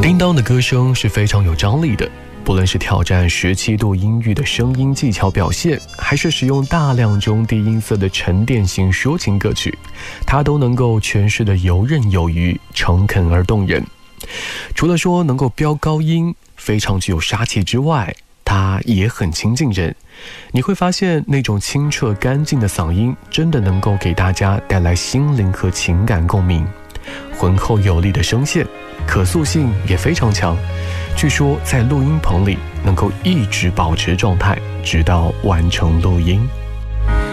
叮当的歌声是非常有张力的，不论是挑战17度音域的声音技巧表现，还是使用大量中低音色的沉淀型抒情歌曲，它都能够诠释得游刃有余，诚恳而动人。除了说能够飙高音，非常具有杀气之外，它也很亲近人。你会发现那种清澈干净的嗓音真的能够给大家带来心灵和情感共鸣。浑厚有力的声线，可塑性也非常强，据说在录音棚里能够一直保持状态，直到完成录音。